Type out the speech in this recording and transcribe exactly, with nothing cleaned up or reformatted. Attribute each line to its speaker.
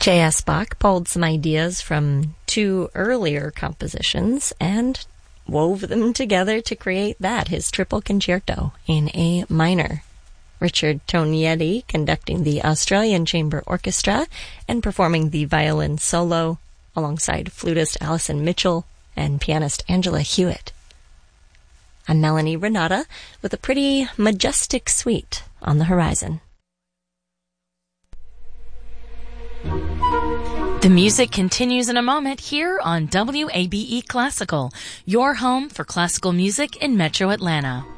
Speaker 1: J S. Bach pulled some ideas from two earlier compositions and wove them together to create that, his triple concerto in A minor. Richard Tognetti conducting the Australian Chamber Orchestra and performing the violin solo alongside flutist Alison Mitchell and pianist Angela Hewitt. I'm Melanie Renata with a pretty majestic suite on the horizon.
Speaker 2: The music continues in a moment here on W A B E Classical, your home for classical music in Metro Atlanta.